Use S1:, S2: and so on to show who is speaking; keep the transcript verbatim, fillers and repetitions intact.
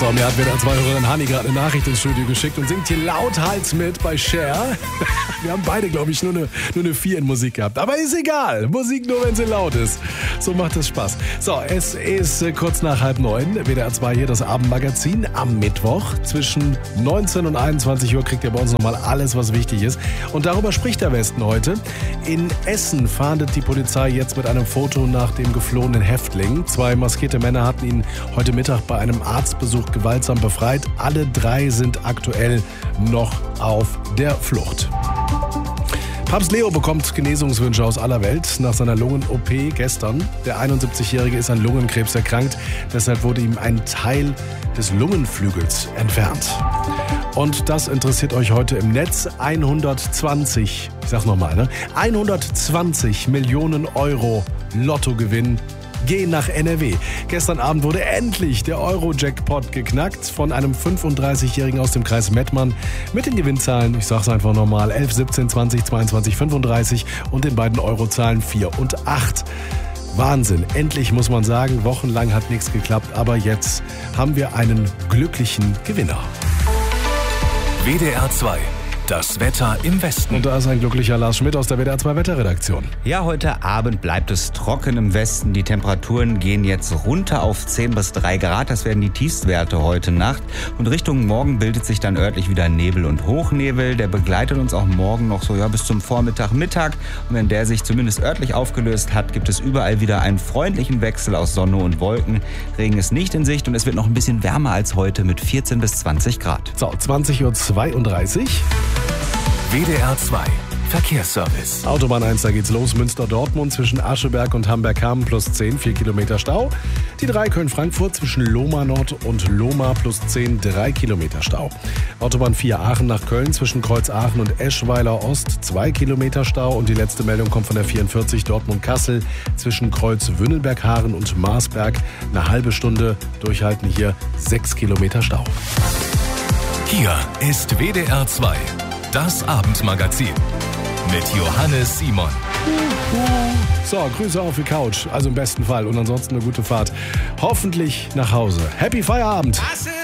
S1: So, mir hat W D R zwei-Hörerin Hanni gerade eine Nachricht ins Studio geschickt und singt hier lauthals mit bei Cher. Wir haben beide, glaube ich, nur eine, nur eine vier in Musik gehabt. Aber ist egal. Musik nur, wenn sie laut ist. So macht es Spaß. So, es ist äh, kurz nach halb neun. W D R zwei hier, das Abendmagazin am Mittwoch. Zwischen neunzehn und einundzwanzig Uhr kriegt ihr bei uns nochmal alles, was wichtig ist. Und darüber spricht der Westen heute. In Essen fahndet die Polizei jetzt mit einem Foto nach dem geflohenen Häftling. Zwei maskierte Männer hatten ihn heute Mittag bei einem Arztbesuch gewaltsam befreit. Alle drei sind aktuell noch auf der Flucht. Papst Leo bekommt Genesungswünsche aus aller Welt nach seiner Lungen-O P gestern. Der einundsiebzigjährige ist an Lungenkrebs erkrankt. Deshalb wurde ihm ein Teil des Lungenflügels entfernt. Und das interessiert euch heute im Netz. hundertzwanzig, ich sag's nochmal, ne? hundertzwanzig Millionen Euro Lottogewinn gehen nach N R W. Gestern Abend wurde endlich der Euro-Jackpot geknackt von einem fünfunddreißigjährigen aus dem Kreis Mettmann mit den Gewinnzahlen, ich sag's einfach nochmal, elf, siebzehn, zwanzig, zweiundzwanzig, fünfunddreißig und den beiden Eurozahlen vier und acht. Wahnsinn. Endlich muss man sagen, wochenlang hat nichts geklappt, aber jetzt haben wir einen glücklichen Gewinner.
S2: W D R zwei. Das Wetter im Westen.
S1: Und da ist ein glücklicher Lars Schmidt aus der W D R zwei Wetterredaktion.
S3: Ja, heute Abend bleibt es trocken im Westen. Die Temperaturen gehen jetzt runter auf zehn bis drei Grad. Das werden die Tiefstwerte heute Nacht. Und Richtung Morgen bildet sich dann örtlich wieder Nebel und Hochnebel. Der begleitet uns auch morgen noch so ja, bis zum Vormittag, Mittag. Und wenn der sich zumindest örtlich aufgelöst hat, gibt es überall wieder einen freundlichen Wechsel aus Sonne und Wolken. Regen ist nicht in Sicht und es wird noch ein bisschen wärmer als heute mit vierzehn bis zwanzig Grad.
S1: So, zwanzig Uhr zweiunddreißig.
S2: W D R zwei Verkehrsservice.
S1: Autobahn eins, da geht's los. Münster-Dortmund zwischen Ascheberg und Hamberg-Hamm plus zehn, vier Kilometer Stau. Die drei Köln-Frankfurt zwischen Lohmar Nord und Lohmar plus zehn, drei Kilometer Stau. Autobahn vier Aachen nach Köln zwischen Kreuz-Aachen und Eschweiler Ost, zwei Kilometer Stau. Und die letzte Meldung kommt von der vierundvierzig Dortmund-Kassel zwischen Kreuz-Wünnelberg-Haaren und Marsberg. Eine halbe Stunde durchhalten hier, sechs Kilometer Stau.
S2: Hier ist W D R zwei. Das Abendmagazin mit Johannes Simon.
S1: So, Grüße auf die Couch, also im besten Fall und ansonsten eine gute Fahrt. Hoffentlich nach Hause. Happy Feierabend!